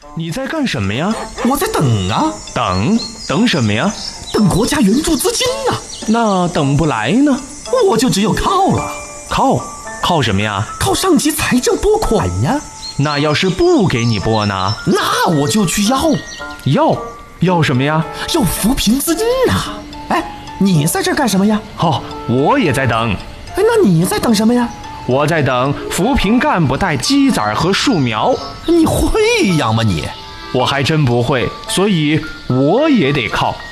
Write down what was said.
你在干什么呀？ 我在等啊。 等什么呀？ 等国家援助资金啊。 那等不来呢？ 我就只有靠了。 靠什么呀？ 靠上级财政拨款呀。 那要是不给你拨呢？ 那我就去要什么呀？ 要扶贫资金啊。哎，你在这干什么呀？ 我也在等。 那你在等什么呀？ 我在等扶贫干部带鸡仔和树苗。 你会养吗你？ 我还真不会，所以我也得靠。